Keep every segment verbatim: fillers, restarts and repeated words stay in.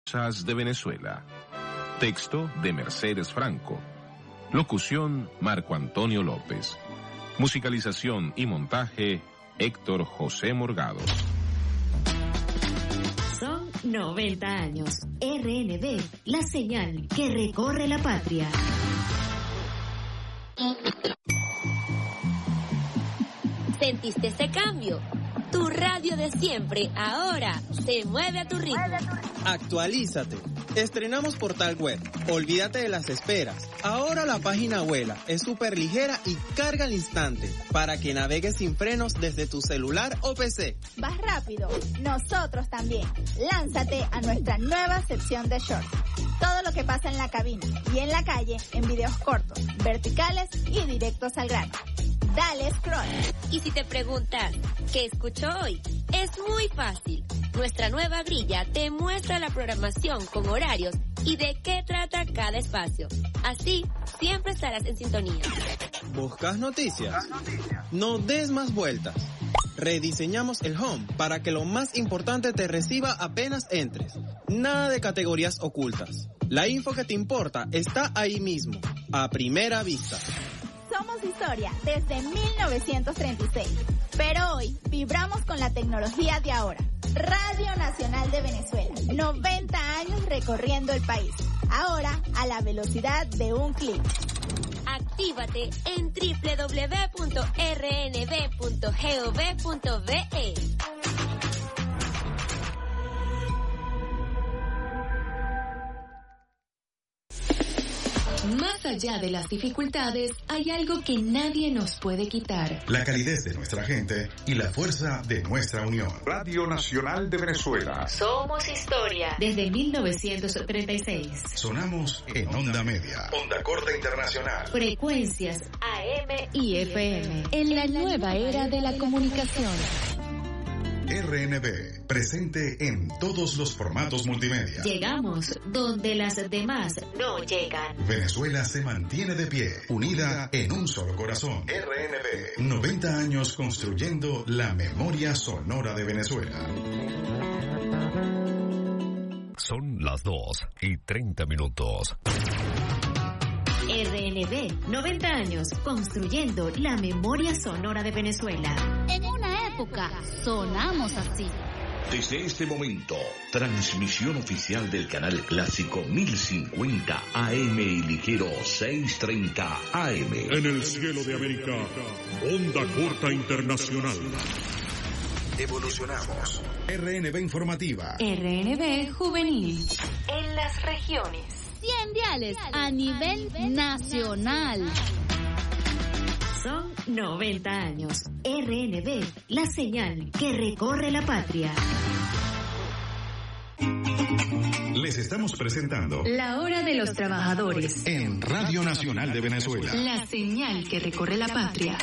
de Venezuela. Texto de Mercedes Franco. Locución Marco Antonio López. Musicalización y montaje Héctor José Morgado. Son noventa años. R N B, la señal que recorre la patria. ¿Sentiste ese cambio? Tu radio de siempre ahora se mueve a tu ritmo. Actualízate. Estrenamos portal web. Olvídate de las esperas. Ahora la página vuela, es súper ligera y carga al instante para que navegues sin frenos desde tu celular o P C. ¿Vas rápido? Nosotros también. Lánzate a nuestra nueva sección de shorts. Todo lo que pasa en la cabina y en la calle en videos cortos, verticales y directos al grano. Dale scroll. Y si te preguntas, ¿qué escucho hoy? Es muy fácil. Nuestra nueva grilla te muestra la programación con horarios y de qué trata cada espacio. Así, siempre estarás en sintonía. ¿Buscas noticias? No des más vueltas. Rediseñamos el home para que lo más importante te reciba apenas entres. Nada de categorías ocultas. La info que te importa está ahí mismo, a primera vista. Somos historia desde mil novecientos treinta y seis, pero hoy vibramos con la tecnología de ahora. Radio Nacional de Venezuela, noventa años recorriendo el país, ahora a la velocidad de un clic. Actívate en doble u doble u doble u punto r n b punto gov punto b e. Más allá de las dificultades, hay algo que nadie nos puede quitar. La calidez de nuestra gente y la fuerza de nuestra unión. Radio Nacional de Venezuela. Somos historia. Desde mil novecientos treinta y seis. Sonamos en onda media. Onda corta internacional. Frecuencias A M y F M. En la nueva era de la comunicación. R N B, presente en todos los formatos multimedia. Llegamos donde las demás no llegan. Venezuela se mantiene de pie, unida en un solo corazón. R N B, noventa años construyendo la memoria sonora de Venezuela. Son las dos y treinta minutos. R N B, noventa años construyendo la memoria sonora de Venezuela. En una época sonamos así. Desde este momento, transmisión oficial del canal clásico mil cincuenta A M y ligero seiscientos treinta A M. En el cielo de América, onda corta internacional. Evolucionamos. R N B informativa. R N B juvenil. En las regiones. cien diales a nivel nacional. Son noventa años. R N B, la señal que recorre la patria. Les estamos presentando La Hora de los Trabajadores en Radio Nacional de Venezuela. La señal que recorre la patria.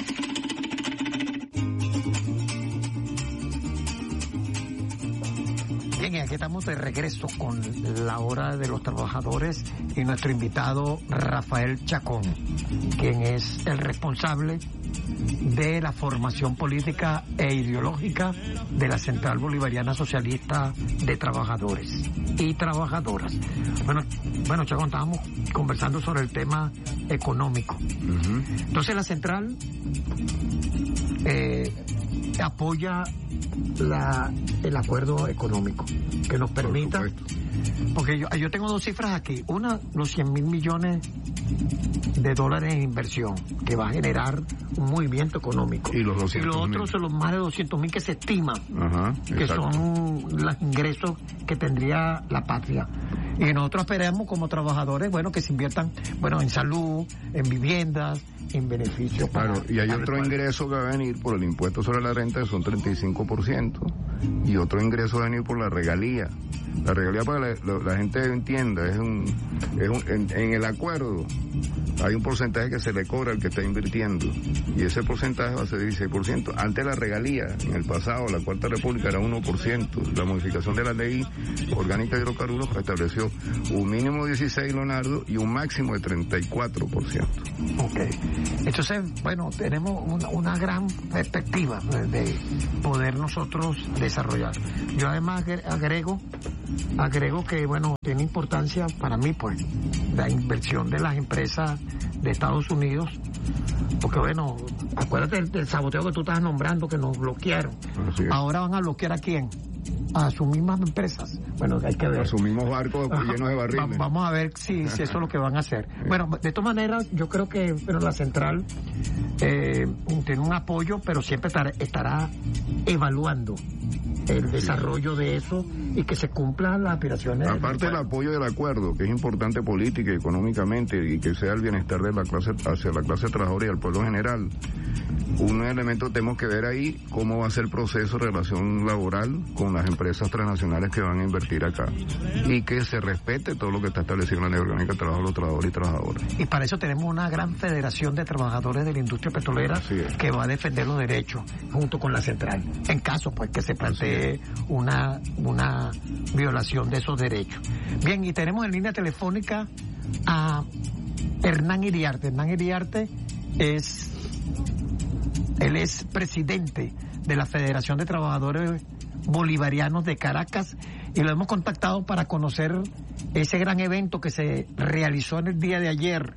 Bien, aquí estamos de regreso con La Hora de los Trabajadores y nuestro invitado Rafael Chacón, quien es el responsable de la formación política e ideológica de la Central Bolivariana Socialista de Trabajadores y Trabajadoras. Bueno, bueno, Chacón, estábamos conversando sobre el tema económico. Uh-huh. Entonces la Central eh, apoya la, el acuerdo económico que nos permita, porque yo, yo tengo dos cifras aquí. Una, los cien mil millones de dólares en inversión que va a generar un movimiento económico, y los y lo otro son los más de doscientos mil que se estiman. Ajá, que son los ingresos que tendría la patria. Y nosotros esperamos como trabajadores, bueno, que se inviertan, bueno, en salud, en viviendas, en beneficios. Claro, y hay otro ingreso que va a venir por el impuesto sobre la renta, que son treinta y cinco por ciento, y otro ingreso va a venir por la regalía. La regalía, para que la, la gente entienda, es un, es un en, en el acuerdo hay un porcentaje que se le cobra al que está invirtiendo, y ese porcentaje va a ser dieciséis por ciento. Antes la regalía, en el pasado, la Cuarta República, era uno por ciento. La modificación de la ley orgánica de hidrocarburos estableció un mínimo de dieciséis, Leonardo, y un máximo de treinta y cuatro por ciento. Ok. Entonces, bueno, tenemos una, una gran perspectiva de poder nosotros, de desarrollar. Yo además agrego, agrego que, bueno, tiene importancia para mí, pues, la inversión de las empresas de Estados Unidos, porque, bueno, acuérdate del, del saboteo que tú estás nombrando, que nos bloquearon. Ahora van a bloquear ¿a quién? A sus mismas empresas. Bueno, hay que ver. A sus mismos barcos llenos de barriles. Va, vamos a ver si, si eso es lo que van a hacer. Bueno, de todas maneras, yo creo que pero la central eh, tiene un apoyo, pero siempre estará, estará evaluando el desarrollo de eso y que se cumplan las aspiraciones. Aparte del apoyo del acuerdo, que es importante política y económicamente, y que sea el bienestar de la clase hacia la clase trabajadora y al pueblo general, un elemento tenemos que ver ahí cómo va a ser el proceso de relación laboral con las empresas transnacionales que van a invertir acá y que se respete todo lo que está establecido en la Ley Orgánica de Trabajo de los Trabajadores y Trabajadoras. Y para eso tenemos una gran federación de trabajadores de la industria petrolera que va a defender los derechos junto con la central, en caso pues que se plantee una, una violación de esos derechos. Bien, y tenemos en línea telefónica a Hernán Iriarte. Hernán Iriarte es Él es presidente de la Federación de Trabajadores Bolivarianos de Caracas y lo hemos contactado para conocer ese gran evento que se realizó en el día de ayer,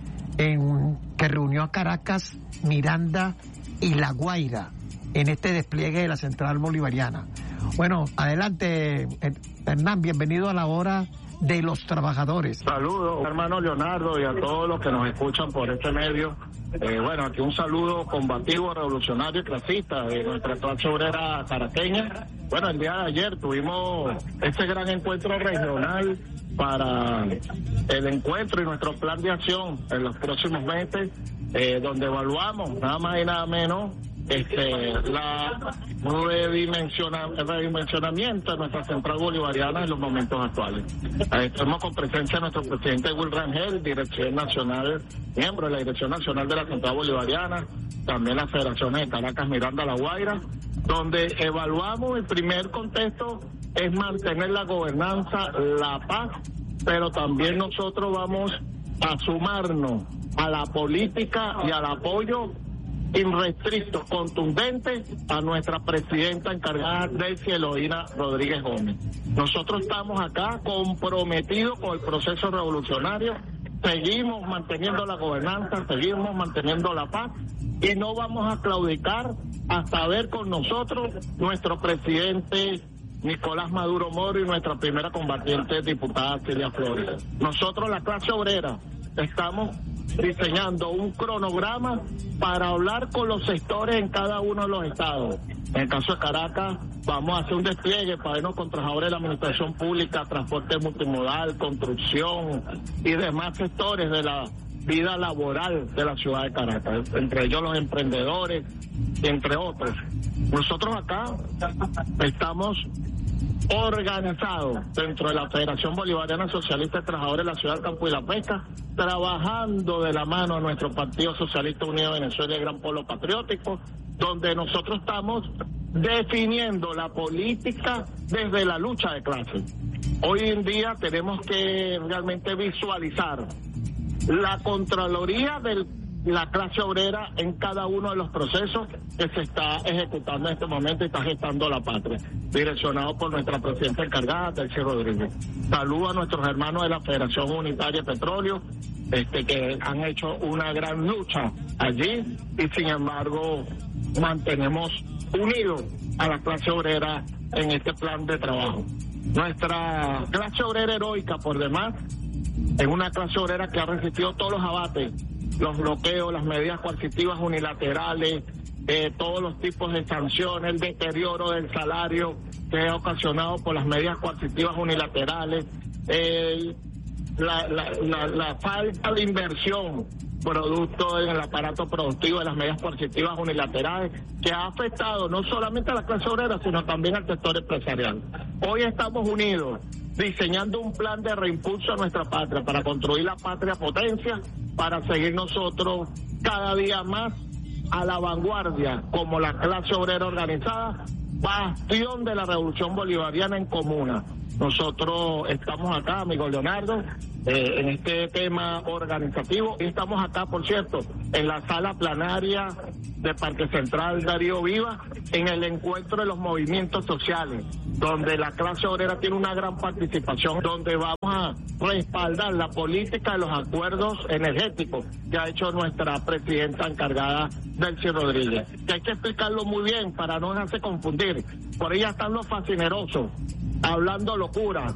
en, que reunió a Caracas, Miranda y La Guaira en este despliegue de la Central Bolivariana. Bueno, adelante, Hernán, bienvenido a la hora de los trabajadores. Saludos, hermano Leonardo, y a todos los que nos escuchan por este medio. Eh, bueno, aquí un saludo combativo, revolucionario y clasista de nuestra clase obrera caraqueña. Bueno, el día de ayer tuvimos este gran encuentro regional para el encuentro y nuestro plan de acción en los próximos meses, eh, donde evaluamos nada más y nada menos este la redimensiona, el redimensionamiento de nuestra central bolivariana en los momentos actuales. Eh, estamos con presencia de nuestro presidente Will Rangel, dirección nacional, miembro de la Dirección Nacional de la Central Bolivariana, también las federaciones de Caracas, Miranda, La Guaira, donde evaluamos el primer contexto es mantener la gobernanza, la paz, pero también nosotros vamos a sumarnos a la política y al apoyo irrestricto, contundente a nuestra presidenta encargada, Delcy Eloína Rodríguez Gómez. Nosotros estamos acá comprometidos con el proceso revolucionario, seguimos manteniendo la gobernanza, seguimos manteniendo la paz y no vamos a claudicar hasta ver con nosotros nuestro presidente Nicolás Maduro Moro y nuestra primera combatiente diputada Silvia Flores. Nosotros, la clase obrera, estamos diseñando un cronograma para hablar con los sectores en cada uno de los estados. En el caso de Caracas, vamos a hacer un despliegue para irnos con trabajadores de la administración pública, transporte multimodal, construcción y demás sectores de la vida laboral de la ciudad de Caracas, entre ellos los emprendedores, entre otros. Nosotros acá estamos organizados dentro de la Federación Bolivariana Socialista de Trabajadores de la Ciudad del Campo y la Pesca, trabajando de la mano a nuestro Partido Socialista Unido de Venezuela y el Gran Polo Patriótico, donde nosotros estamos definiendo la política desde la lucha de clases. Hoy en día tenemos que realmente visualizar la Contraloría de la clase obrera en cada uno de los procesos que se está ejecutando en este momento y está gestando la patria, direccionado por nuestra presidenta encargada, Delcy Rodríguez. Saludo a nuestros hermanos de la Federación Unitaria de Petróleo, este, que han hecho una gran lucha allí y sin embargo mantenemos unidos a la clase obrera en este plan de trabajo. Nuestra clase obrera heroica, por demás, es una clase obrera que ha resistido todos los abates, los bloqueos, las medidas coercitivas unilaterales, eh, todos los tipos de sanciones, el deterioro del salario que es ocasionado por las medidas coercitivas unilaterales, eh, la, la, la, la falta de inversión producto en el aparato productivo de las medidas coercitivas unilaterales, que ha afectado no solamente a la clase obrera, sino también al sector empresarial. Hoy estamos unidos, diseñando un plan de reimpulso a nuestra patria, para construir la patria potencia, para seguir nosotros cada día más a la vanguardia como la clase obrera organizada, bastión de la revolución bolivariana en comuna. Nosotros estamos acá, amigo Leonardo, eh, en este tema organizativo, y estamos acá, por cierto, en la sala plenaria de Parque Central Darío Viva, en el encuentro de los movimientos sociales, donde la clase obrera tiene una gran participación, donde vamos a respaldar la política de los acuerdos energéticos que ha hecho nuestra presidenta encargada, Delcy Rodríguez. Que hay que explicarlo muy bien para no dejarse confundir. Por ahí están los fascinerosos, hablando locura,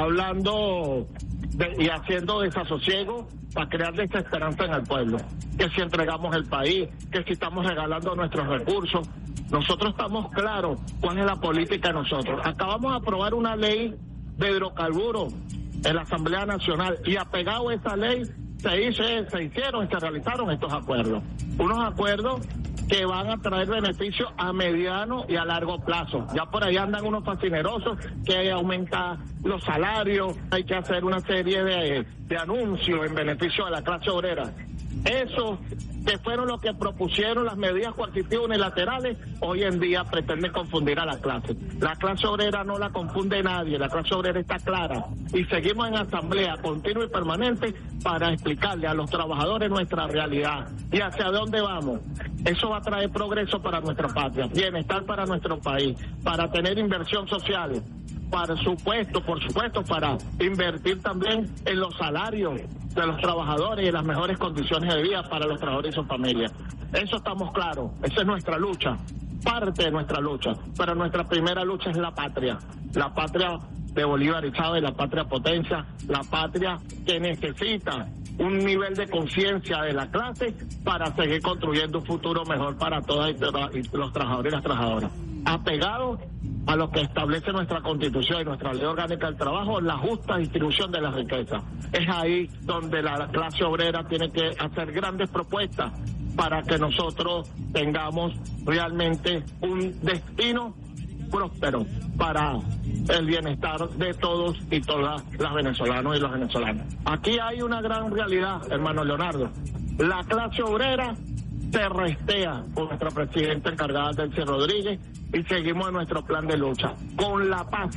hablando de, y haciendo desasosiego para crear desesperanza en el pueblo. Que si entregamos el país, que si estamos regalando nuestros recursos. Nosotros estamos claros cuál es la política de nosotros. Acabamos de aprobar una ley de hidrocarburos en la Asamblea Nacional y apegado a esa ley se, hizo, se hicieron y se realizaron estos acuerdos. Unos acuerdos que van a traer beneficios a mediano y a largo plazo. Ya por ahí andan unos fascinerosos que aumenta los salarios, hay que hacer una serie de, de anuncios en beneficio de la clase obrera. Eso que fueron los que propusieron las medidas coercitivas unilaterales, hoy en día pretenden confundir a la clase. La clase obrera no la confunde nadie, la clase obrera está clara y seguimos en asamblea continua y permanente para explicarle a los trabajadores nuestra realidad y hacia dónde vamos. Eso va a traer progreso para nuestra patria, bienestar para nuestro país, para tener inversión social, por supuesto, por supuesto, para invertir también en los salarios de los trabajadores y en las mejores condiciones de vida para los trabajadores y sus familias. Eso estamos claros, esa es nuestra lucha, parte de nuestra lucha, pero nuestra primera lucha es la patria, la patria de Bolívar y Chávez, la patria potencia, la patria que necesita un nivel de conciencia de la clase para seguir construyendo un futuro mejor para todas y los trabajadores y las trabajadoras. Apegados a lo que establece nuestra Constitución y nuestra Ley Orgánica del Trabajo, la justa distribución de la riqueza. Es ahí donde la clase obrera tiene que hacer grandes propuestas para que nosotros tengamos realmente un destino próspero para el bienestar de todos y todas las venezolanos y los venezolanos. Aquí hay una gran realidad, hermano Leonardo. La clase obrera se restea con nuestra presidenta encargada, Delcy Rodríguez, y seguimos en nuestro plan de lucha. Con la paz,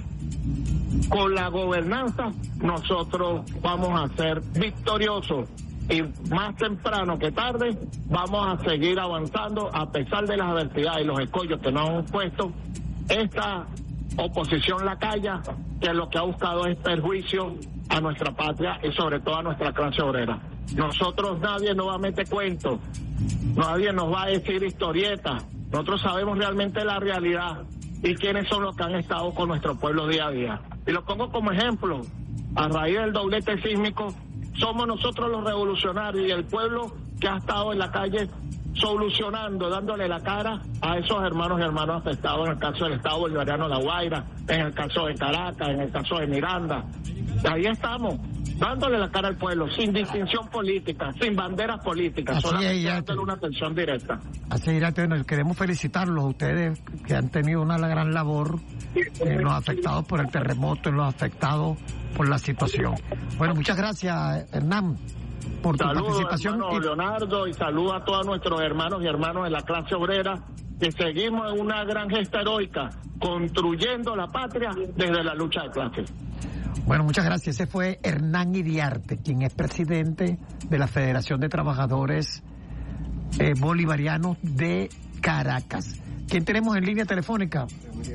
con la gobernanza, nosotros vamos a ser victoriosos. Y más temprano que tarde vamos a seguir avanzando a pesar de las adversidades y los escollos que nos han puesto esta oposición lacaya, que lo que ha buscado es perjuicio a nuestra patria y sobre todo a nuestra clase obrera. Nosotros, nadie nos va a meter cuentos, nadie nos va a decir historietas. Nosotros sabemos realmente la realidad y quiénes son los que han estado con nuestro pueblo día a día. Y lo pongo como ejemplo, a raíz del doblete sísmico, somos nosotros los revolucionarios y el pueblo que ha estado en la calle solucionando, dándole la cara a esos hermanos y hermanos afectados, en el caso del Estado Bolivariano de La Guaira, en el caso de Caracas, en el caso de Miranda. Ahí estamos, dándole la cara al pueblo, sin distinción política, sin banderas políticas, Así solamente es, dándole una atención directa. Así es, bueno, queremos felicitarlos a ustedes que han tenido una gran labor en los afectados por el terremoto, en los afectados por la situación. Bueno, muchas gracias, Hernán, por tu saludos, participación. Hermano Leonardo, y saludos a todos nuestros hermanos y hermanos de la clase obrera, que seguimos en una gran gesta heroica, construyendo la patria desde la lucha de clases. Bueno, muchas gracias. Ese fue Hernán Iriarte, quien es presidente de la Federación de Trabajadores eh, Bolivarianos de Caracas. ¿Quién tenemos en línea telefónica?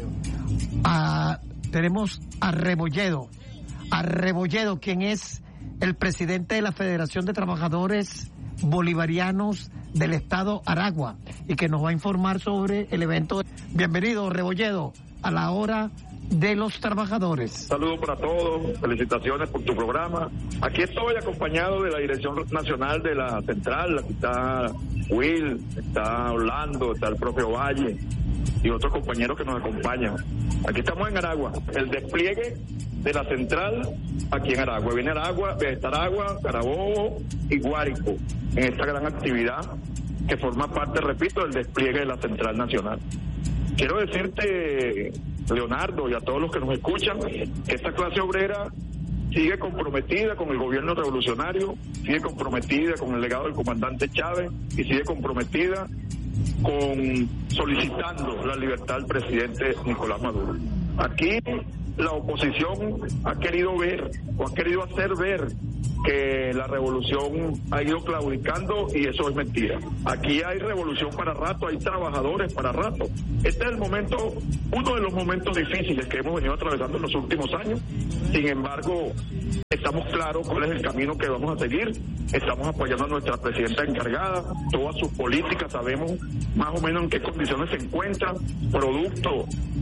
A, tenemos a Rebolledo. A Rebolledo, quien es el presidente de la Federación de Trabajadores Bolivarianos del Estado Aragua, y que nos va a informar sobre el evento. Bienvenido, Rebolledo, a la hora de los trabajadores. Saludos para todos, felicitaciones por tu programa. Aquí estoy acompañado de la Dirección Nacional de la Central, aquí está Will, está Orlando, está el propio Valle y otros compañeros que nos acompañan. Aquí estamos en Aragua, el despliegue de la Central aquí en Aragua. Viene Aragua, está Aragua, Carabobo y Guárico en esta gran actividad que forma parte, repito, del despliegue de la Central Nacional. Quiero decirte, Leonardo, y a todos los que nos escuchan, que esta clase obrera sigue comprometida con el gobierno revolucionario, sigue comprometida con el legado del comandante Chávez y sigue comprometida con solicitando la libertad del presidente Nicolás Maduro. Aquí la oposición ha querido ver o ha querido hacer ver que la revolución ha ido claudicando, y eso es mentira. Aquí hay revolución para rato, hay trabajadores para rato. Este es el momento, uno de los momentos difíciles que hemos venido atravesando en los últimos años. Sin embargo, estamos claros cuál es el camino que vamos a seguir. Estamos apoyando a nuestra presidenta encargada, todas sus políticas, sabemos más o menos en qué condiciones se encuentran, producto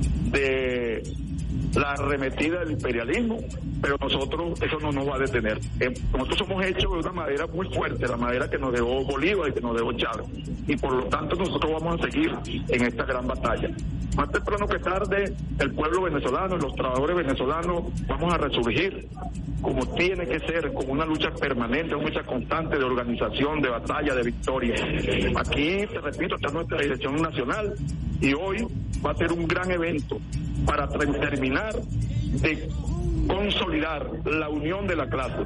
de la arremetida del imperialismo, pero nosotros, eso no nos va a detener. Eh, nosotros somos hechos de una madera muy fuerte, la madera que nos dejó Bolívar y que nos dejó Chávez, y por lo tanto nosotros vamos a seguir en esta gran batalla. Más temprano que tarde, el pueblo venezolano, los trabajadores venezolanos, vamos a resurgir como tiene que ser, como una lucha permanente, una lucha constante de organización, de batalla, de victoria. Aquí, te repito, está nuestra dirección nacional, y hoy va a ser un gran evento para terminar de consolidar la unión de la clase.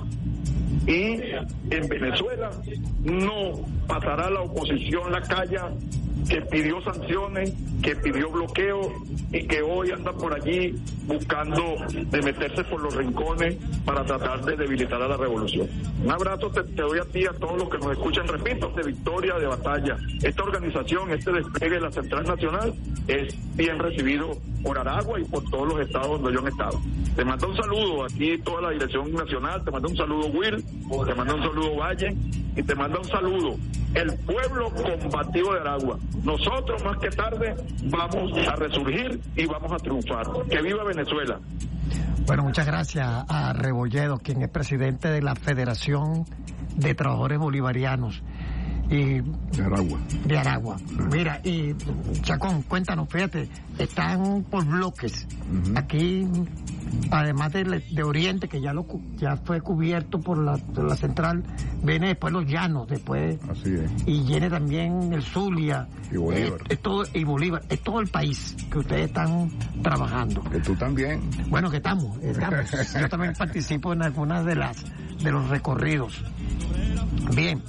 Y en Venezuela no pasará la oposición lacaya que pidió sanciones, que pidió bloqueo y que hoy anda por allí buscando de meterse por los rincones para tratar de debilitar a la revolución. Un abrazo te, te doy a ti, a todos los que nos escuchan, repito, de victoria, de batalla. Esta organización, este despegue de la Central Nacional es bien recibido por Aragua y por todos los estados donde yo he estado. Te mando un saludo aquí toda la Dirección Nacional, te mando un saludo Will, te mando un saludo Valle y te mando un saludo el pueblo combativo de Aragua. Nosotros más que tarde vamos a resurgir y vamos a triunfar. ¡Que viva Venezuela! Bueno, muchas gracias a Rebolledo, quien es presidente de la Federación de Trabajadores Bolivarianos y de Aragua. De Aragua. Mira, y Chacón, cuéntanos, fíjate, están por bloques. Uh-huh. Aquí, además de, de Oriente, que ya lo ya fue cubierto por la, por la central, viene después los llanos, después. Así es. Y viene también el Zulia. Y Bolívar. Es, es todo, y Bolívar. Es todo el país que ustedes están trabajando. Que tú también. Bueno, que estamos. estamos. Yo también participo en algunas de las de los recorridos. Bien.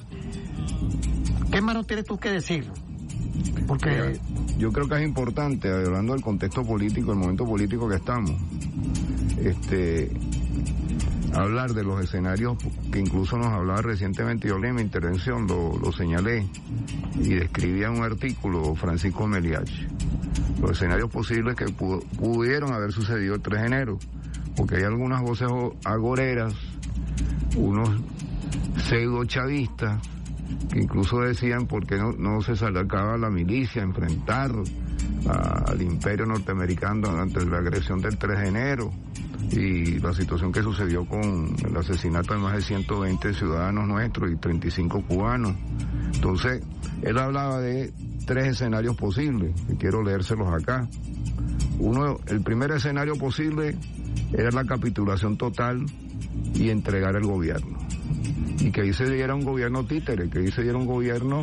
¿Qué más nos tienes tú que decir? Porque yo creo que es importante, hablando del contexto político, el momento político que estamos, este, hablar de los escenarios que incluso nos hablaba recientemente, yo en mi intervención lo, lo señalé y describía en un artículo Francisco Meliach, los escenarios posibles que pu- pudieron haber sucedido el tres de enero, porque hay algunas voces agoreras, unos pseudo chavistas, que incluso decían por qué no, no se sacaba la milicia a enfrentar a, al imperio norteamericano ante la agresión del tres de enero y la situación que sucedió con el asesinato de más de ciento veinte ciudadanos nuestros y treinta y cinco cubanos. Entonces, él hablaba de tres escenarios posibles, y quiero leérselos acá. Uno, el primer escenario posible era la capitulación total y entregar el gobierno. Y que ahí se diera un gobierno títere, que ahí se diera un gobierno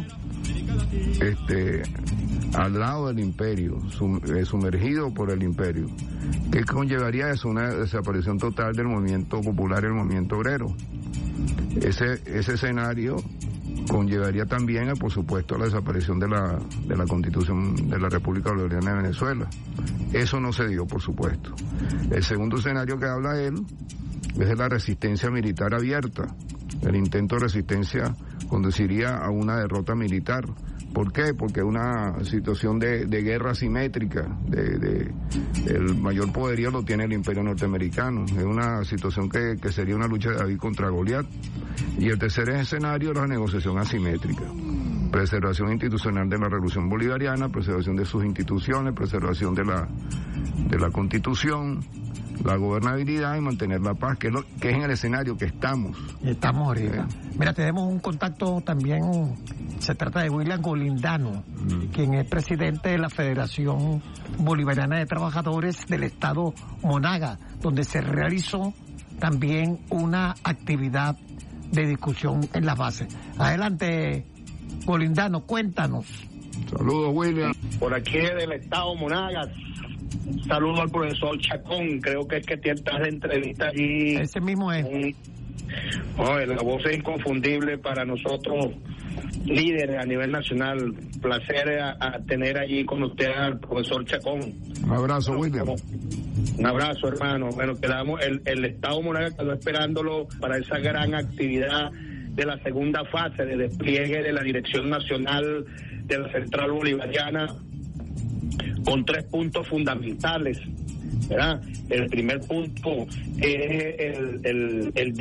este, al lado del imperio, sum, eh, sumergido por el imperio. ¿Qué conllevaría eso? Una desaparición total del movimiento popular y el movimiento obrero. Ese, ese escenario conllevaría también, por supuesto, la desaparición de la, de la Constitución de la República Bolivariana de Venezuela. Eso no se dio, por supuesto. El segundo escenario que habla él es de la resistencia militar abierta. El intento de resistencia conduciría a una derrota militar. ¿Por qué? Porque una situación de, de guerra asimétrica, de, de, el mayor poderío lo tiene el imperio norteamericano. Es una situación que, que sería una lucha de David contra Goliat. Y el tercer escenario es la negociación asimétrica. Preservación institucional de la Revolución Bolivariana, preservación de sus instituciones, preservación de la, de la Constitución, la gobernabilidad y mantener la paz, que es, lo, que es en el escenario que estamos. Estamos ahorita. ¿Eh? Mira, tenemos un contacto también, se trata de William Golindano, mm. quien es presidente de la Federación Bolivariana de Trabajadores del Estado Monaga, donde se realizó también una actividad de discusión en las bases. Adelante, Golindano, cuéntanos. Saludos, William. Por aquí del Estado Monagas. Saludo al profesor Chacón, creo que es que tiene estas entrevistas allí. Ese mismo es. Un, oh, la voz es inconfundible para nosotros, líderes a nivel nacional. Placer a, a tener allí con usted al profesor Chacón. Un abrazo, William. Un abrazo, hermano. Bueno, quedamos, el, el Estado Monagas quedó esperándolo para esa gran actividad de la segunda fase de despliegue de la Dirección Nacional de la Central Bolivariana, con tres puntos fundamentales, ¿verdad? El primer punto es el, el, el